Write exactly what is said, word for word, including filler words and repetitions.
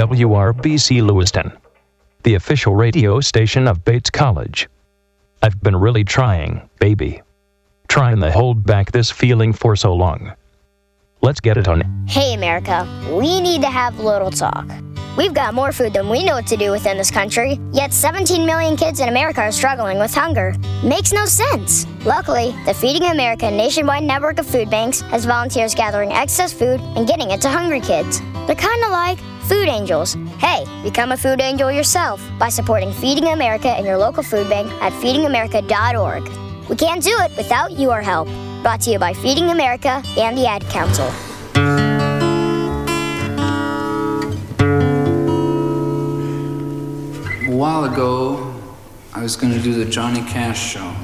W R B C Lewiston, the official radio station of Bates College. I've been really trying, baby. Trying to hold back this feeling for so long. Let's get it on. Hey, America, we need to have a little talk. We've got more food than we know what to do with in this country, yet seventeen million kids in America are struggling with hunger. Makes no sense. Luckily, the Feeding America nationwide network of food banks has volunteers gathering excess food and getting it to hungry kids. They're kind of like food angels. Hey, become a food angel yourself by supporting Feeding America in your local food bank at feeding america dot org. We can't do it without your help. Brought to you by Feeding America and the Ad Council. A while ago, I was going to do the Johnny Cash show.